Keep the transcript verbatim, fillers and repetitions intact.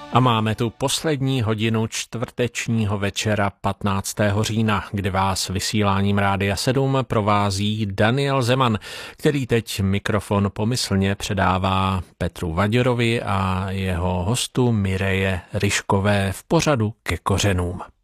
A máme tu poslední hodinu čtvrtečního večera patnáctého října, kdy vás vysíláním Rádia sedm provází Daniel Zeman, který teď mikrofon pomyslně předává Petru Vaďorovi a jeho hostu Mireje Ryškové v pořadu Ke kořenům.